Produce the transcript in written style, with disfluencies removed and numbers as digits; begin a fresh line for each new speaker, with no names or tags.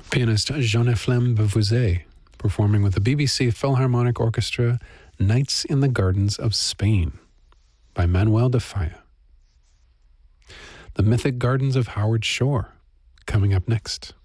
Pianist Jean-Ephlem Beauvoiset performing with the BBC Philharmonic Orchestra Nights in the Gardens of Spain by Manuel de Falla. The Mythic Gardens of Howard Shore coming up next.